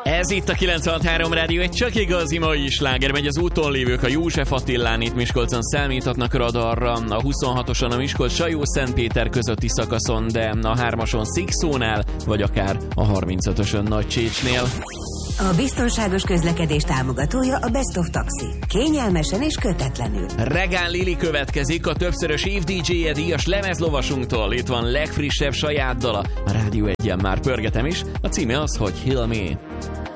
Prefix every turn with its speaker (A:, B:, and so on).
A: Ez itt a 96.3 Rádió, egy csak igazi mai sláger. Megy az úton lévők a József Attilán, itt Miskolcon számíthatnak radarra, a 26-oson a Miskolc-Sajó-Szentpéter közötti szakaszon, de a 3-ason Szikszónál, vagy akár a 35-ösön Nagycsécsnél.
B: A biztonságos közlekedés támogatója a Best of Taxi. Kényelmesen és kötetlenül.
A: Regán Lili következik, a többszörös év DJ-je díjas lemezlovasunktól. Itt van legfrissebb saját dala. A Rádió 1-en már pörgetem is. A címe az, hogy Heal Me.